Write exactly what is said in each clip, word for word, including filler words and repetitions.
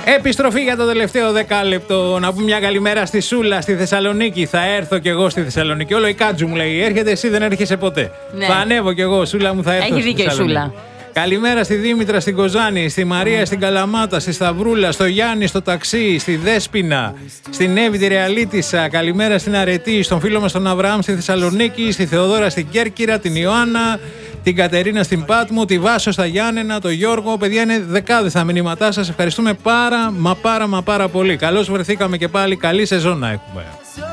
Επιστροφή για το τελευταίο δεκάλεπτο. Να πούμε μια καλημέρα στη Σούλα στη Θεσσαλονίκη. Θα έρθω κι εγώ στη Θεσσαλονίκη. Όλο η Κάτζου μου λέει: έρχεται, εσύ δεν έρχεσαι ποτέ. Ναι. Θα ανέβω κι εγώ, Σούλα μου, θα έρθω. Έχει δίκιο η Σούλα. Καλημέρα στη Δήμητρα στην Κοζάνη, στη Μαρία στην Καλαμάτα, στη Σταυρούλα, στο Γιάννη στο ταξί, στη Δέσποινα, στην Εύη τη Ρεαλίτισσα. Καλημέρα στην Αρετή, στον φίλο μας τον Αβραάμ στη Θεσσαλονίκη, στη Θεοδόρα στην Κέρκυρα, την Ιωάννα, την Κατερίνα στην Πάτμο, τη Βάσο στα Γιάννενα, τον Γιώργο. Παιδιά, είναι δεκάδες τα μηνύματά σας. Ευχαριστούμε πάρα μα πάρα μα πάρα πολύ. Καλώς βρεθήκαμε και πάλι. Καλή σεζόν να έχουμε.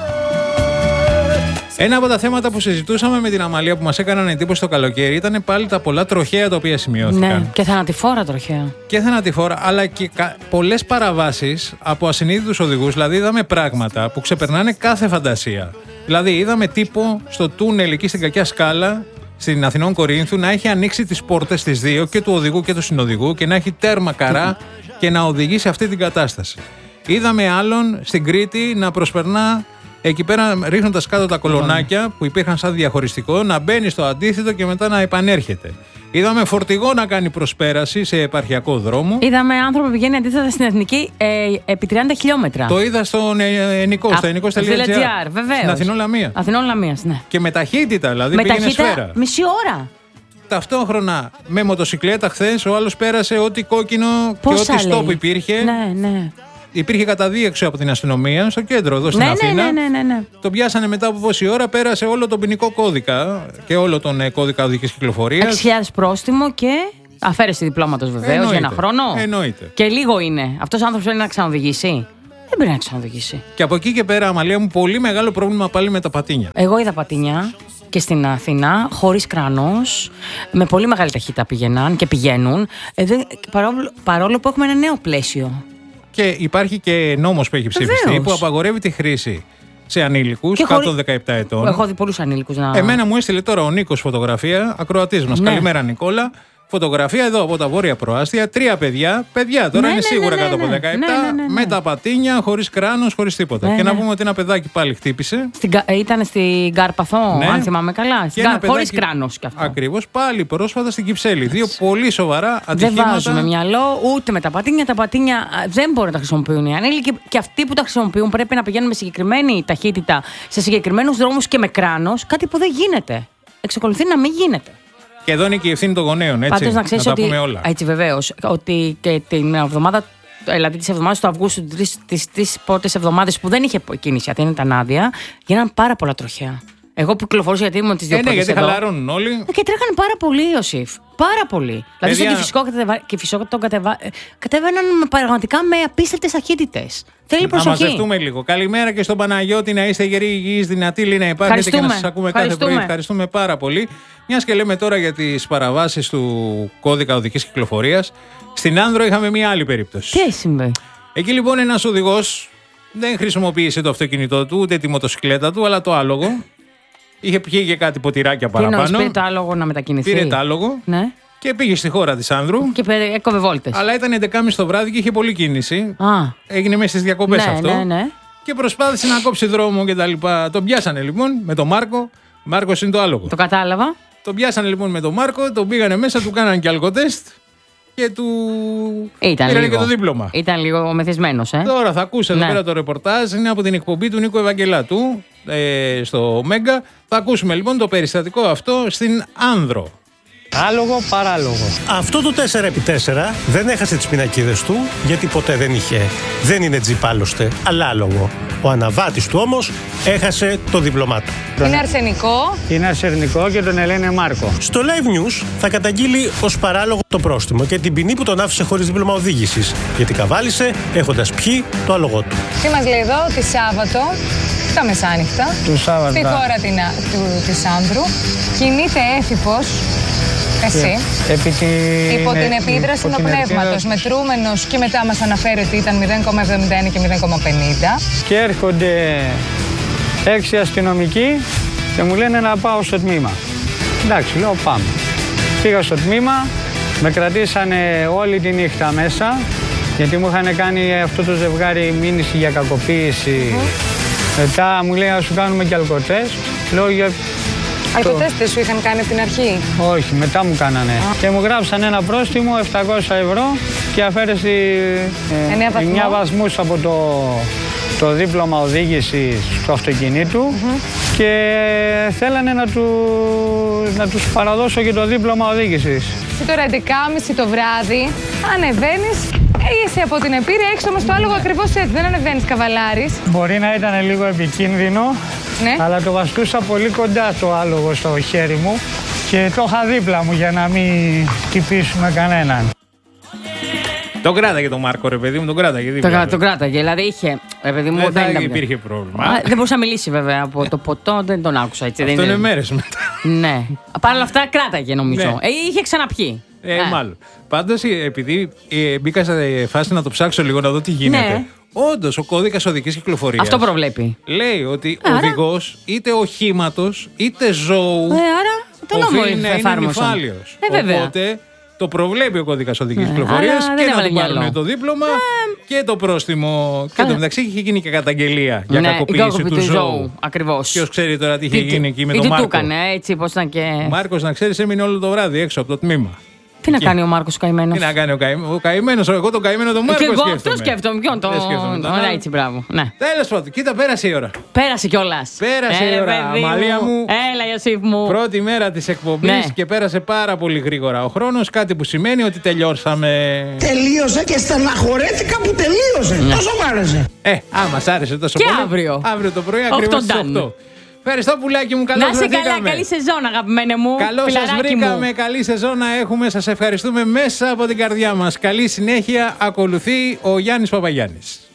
Ένα από τα θέματα που συζητούσαμε με την Αμαλία που μας έκαναν εντύπωση το καλοκαίρι ήταν πάλι τα πολλά τροχαία τα οποία σημειώθηκαν. Ναι, και θανατηφόρα τροχαία. Και θανατηφόρα, αλλά και πολλές παραβάσεις από ασυνείδητους οδηγούς. Δηλαδή, είδαμε πράγματα που ξεπερνάνε κάθε φαντασία. Δηλαδή, είδαμε τύπο στο τούνελ εκεί στην Κακιά Σκάλα, στην Αθηνών Κορίνθου, να έχει ανοίξει τις πόρτες τις δύο, και του οδηγού και του συνοδηγού, και να έχει τέρμα καρά και να οδηγεί σε αυτή την κατάσταση. Είδαμε άλλον στην Κρήτη να προσπερνά εκεί πέρα ρίχνοντας κάτω τα κολονάκια που υπήρχαν σαν διαχωριστικό, να μπαίνει στο αντίθετο και μετά να επανέρχεται. Είδαμε φορτηγό να κάνει προσπέραση σε επαρχιακό δρόμο. Είδαμε άνθρωπο που πηγαίνει αντίθετα στην Εθνική ε, επί τριάντα χιλιόμετρα. Το είδα στον Ενικό, στο ενικό τελεία τζι άρ. Βεβαίως. Στην Αθηνών Λαμίας. Αθηνών Λαμίας, ναι. Και με ταχύτητα, δηλαδή με πήγαινε ταχύτητα, σφαίρα. Μισή ώρα. Ταυτόχρονα με μοτοσυκλέτα χθες, ο άλλος πέρασε ό,τι κόκκινο. Πόσα και ό,τι λέει. στόπ υπήρχε. Ναι, ναι. Υπήρχε καταδίωξη από την αστυνομία στο κέντρο εδώ στην ναι, Αθήνα. Ναι, ναι, ναι, ναι. Τον πιάσανε μετά από πόση ώρα, πέρασε όλο τον ποινικό κώδικα και όλο τον ε, κώδικα οδικής κυκλοφορίας. έξι χιλιάδες πρόστιμο και αφαίρεση διπλώματος βεβαίως για ένα χρόνο. Εννοείται. Και λίγο είναι. Αυτός ο άνθρωπος θέλει να ξαναοδηγήσει. Δεν πρέπει να ξαναοδηγήσει. Και από εκεί και πέρα, Αμαλία μου, πολύ μεγάλο πρόβλημα πάλι με τα πατίνια. Εγώ είδα πατίνια και στην Αθήνα, χωρίς κράνος, με πολύ μεγάλη ταχύτητα πήγαιναν και πηγαίνουν, ε, δεν, παρόλο, παρόλο που έχουμε ένα νέο πλαίσιο. Και υπάρχει και νόμος που έχει ψηφιστεί, Βεβαίως, που απαγορεύει τη χρήση σε ανήλικους κάτω των δεκαεπτά ετών. Έχω δει πολλούς ανήλικους να. Εμένα μου έστειλε τώρα ο Νίκος φωτογραφία, ακροατής μας. Ναι. Καλημέρα, Νικόλα. Φωτογραφία εδώ από τα βόρεια προάστια. Τρία παιδιά, παιδιά τώρα Ναι, είναι ναι, σίγουρα ναι, κάτω από ναι, δεκαεπτά, ναι, ναι, ναι, ναι. με τα πατίνια, χωρίς κράνος, χωρίς τίποτα. Ναι, και ναι. να πούμε ότι ένα παιδάκι πάλι χτύπησε. Στην, ήταν στην Καρπαθό, Ναι. αν θυμάμαι καλά. Και ένα Κα... Χωρίς παιδάκι- κράνος κι αυτό. Ακριβώς, πάλι πρόσφατα στην Κυψέλη. Δύο πολύ σοβαρά ατυχήματα. Δεν βάζουμε μυαλό ούτε με τα πατίνια. Τα πατίνια α, δεν μπορούν να τα χρησιμοποιούν οι ανήλικοι και αυτοί που τα χρησιμοποιούν πρέπει να πηγαίνουν με συγκεκριμένη ταχύτητα σε συγκεκριμένους δρόμους και με κράνος. Κάτι που δεν γίνεται. Εξακολουθεί να μην γίνεται. Και εδώ είναι και η ευθύνη των γονέων, έτσι. Πάντως να ξέρεις τα ότι. πούμε όλα. Έτσι, βεβαίως. Ότι και την εβδομάδα. Δηλαδή, τις εβδομάδες του Αυγούστου, τις τρεις πρώτες εβδομάδες που δεν είχε κίνηση, Αθήνα ήταν άδεια, γίνανε πάρα πολλά τροχαία. Εγώ που κυκλοφορούσα γιατί ήμουν τις δύο Ε, ναι, πρώτες γιατί εδώ. χαλαρώνουν όλοι. Ε, Και τρέχανε πάρα πολύ, Ιωσήφ. Πάρα πολύ. Δηλαδή, στο Παιδιά- Κηφισικό κατεβα... Κηφισικό τον κατεβα... ε, κατέβαιναν με- πραγματικά με απίστευτες ταχύτητες. Θέλει Να προσοχή. μαζευτούμε λίγο. Καλημέρα και στον Παναγιώτη, να είστε γεροί, υγιείς, δυνατοί, λέει, να υπάρχετε και να Ευχαριστούμε. σας ακούμε κάθε πρωί. Ευχαριστούμε. Ευχαριστούμε πάρα πολύ. Μιας και λέμε τώρα για τις παραβάσεις του κώδικα οδικής κυκλοφορίας, στην Άνδρο είχαμε μια άλλη περίπτωση. Τι συμβαίνει. Εκεί λοιπόν ένας οδηγός δεν χρησιμοποίησε το αυτοκίνητό του, ούτε τη μοτοσυκλέτα του, αλλά το άλογο. Είχε πιει και κάτι ποτηράκια Τι εννοείς, παραπάνω. πήρε το άλογο να μετακινηθεί. Πήρε το άλογο Ναι. και πήγε στη χώρα της Άνδρου. Και πήρε- έκοβε βόλτες. Αλλά ήταν έντεκα και μισή το βράδυ και είχε πολλή κίνηση. Α. Έγινε μέσα στις διακοπές Ναι, αυτό. ναι, ναι. Και προσπάθησε να κόψει δρόμο και τα λοιπά. Τον πιάσανε λοιπόν με τον Μάρκο. Μάρκος είναι το άλογο. Το κατάλαβα. Τον πιάσανε λοιπόν με τον Μάρκο, τον πήγανε μέσα, του κάνανε και αλκοτέστ και του Ήταν πήρανε λίγο. και το δίπλωμα. Ήταν λίγο μεθυσμένος, ε. Τώρα θα ακούσετε εδώ Ναι. πέρα το ρεπορτάζ, είναι από την εκπομπή του Νίκο Ευαγγελάτου ε, στο Μέγκα. Θα ακούσουμε λοιπόν το περιστατικό αυτό στην Άνδρο. Άλογο, παράλογο. Αυτό το τέσσερα επί τέσσερα δεν έχασε τις πινακίδες του, γιατί ποτέ δεν είχε. Δεν είναι τζιπ άλλωστε, αλλά άλογο. Ο αναβάτης του όμως έχασε το δίπλωμά του. Είναι αρσενικό. Είναι αρσενικό και τον λένε Μάρκο. Στο Live News θα καταγγείλει ως παράλογο το πρόστιμο και την ποινή που τον άφησε χωρίς δίπλωμα οδήγησης, γιατί καβάλισε έχοντας πιει το άλογό του. Τι μας λέει εδώ, τη Σάββατο, τα μεσάνυχτα, Του Σάββατο. στη χώρα την, του, της Άνδρου, κινείται έφυπος, εσύ, Επί την... υπό την επίδραση του πνεύματος, μετρούμενος και μετά μας αναφέρει ότι ήταν μηδέν κόμμα εβδομήντα ένα και μηδέν κόμμα πενήντα. Και έρχονται έξι αστυνομικοί και μου λένε να πάω στο τμήμα. Εντάξει, λέω πάμε. Πήγα στο τμήμα, με κρατήσανε όλη τη νύχτα μέσα, γιατί μου είχαν κάνει αυτό το ζευγάρι μήνυση για κακοποίηση. Μετά μου λέει να σου κάνουμε και αλκοτέστ. Λέω για Αλκοτέστες σου είχαν κάνει από την αρχή? Όχι, μετά μου κάνανε. Α. Και μου γράψαν ένα πρόστιμο επτακόσια ευρώ και αφαίρεση ε, εννιά βαθμούς από το, το δίπλωμα οδήγησης του αυτοκινήτου mm-hmm. και θέλανε να, του, να τους παραδώσω και το δίπλωμα οδήγησης. Και τώρα έντεκα και μισή το βράδυ ανεβαίνεις, είσαι από την Επίρρεια, έχεις όμως το άλογο ακριβώς έτσι, δεν ανεβαίνεις καβαλάρης. Μπορεί να ήταν λίγο επικίνδυνο, ναι. αλλά το βαστούσα πολύ κοντά το άλογο στο χέρι μου και το είχα δίπλα μου για να μην χτυπήσουμε κανέναν. Τον κράταγε τον Μάρκο, ρε παιδί μου, τον κράταγε δίπλα. Το, τον κράταγε, δηλαδή είχε, ρε παιδί μου, δεν, δεν δεν υπήρχε πρόβλημα. Α, δεν μπορούσα να μιλήσει βέβαια από το ποτό, δεν τον άκουσα έτσι. Αυτό δεν είναι μέρες μετά. Ναι. Παρ' όλα αυτά κράταγε νομίζω. Ναι. Ε, είχε ξαναπιεί. Ε, ε. Μάλλον. Πάντως, επειδή ε, μπήκα σε φάση να το ψάξω λίγο να δω τι γίνεται. Ναι. Όντως, ο κώδικας οδικής κυκλοφορίας. Αυτό προβλέπει. Λέει ότι άρα... ο οδηγός είτε οχήματος είτε ζώου. Ε, άρα το νόμο είναι νυφάλιος. Ε, οπότε το προβλέπει ο κώδικας οδικής ναι, κυκλοφορίας και να του πάρουν το δίπλωμα ε, και το πρόστιμο. Και το μεταξύ είχε γίνει και καταγγελία για ναι, κακοποίηση του, του ζώου. ζώου. Ακριβώς. Ποιος ξέρει τώρα τι είχε τι, γίνει εκεί με τον Μάρκο. Τι του έκανε, έτσι πώς ήταν και. Ο Μάρκος, να ξέρεις, έμεινε όλο το βράδυ έξω από το τμήμα. Τι να κάνει ο Μάρκος ο καημένος. Τι να κάνει ο, καη... ο καημένος, εγώ τον καημένο τον Μάρκο. Και εγώ σκέφτομαι. αυτό σκέφτομαι. Ποιον τον. Ωραία, έτσι, μπράβο. Ναι. Τέλος πάντων, κοίτα, πέρασε η ώρα. Πέρασε κιόλας. Πέρασε Έλα, η ώρα. Αμαλία μου. Έλα, Ιωσήφ μου. Πρώτη μέρα της εκπομπής ναι. και πέρασε πάρα πολύ γρήγορα ο χρόνος. Κάτι που σημαίνει ότι τελειώσαμε. Τελείωσε και στεναχωρέθηκα που τελείωσε. Ναι. Τόσο μ' άρεσε. Ε, α, μας άρεσε τόσο και πολύ. Και αύριο. Αύριο το πρωί ακριβώς στις οκτώ. Ευχαριστώ πουλάκι μου, καλώς βρεθήκαμε. Να βρεθήκαμε. Καλά, καλή σεζόν αγαπημένε μου. Καλώς σας βρήκαμε, μου. Καλή σεζόν να έχουμε. Σας ευχαριστούμε μέσα από την καρδιά μας. Καλή συνέχεια, ακολουθεί ο Γιάννης Παπαγιάννης.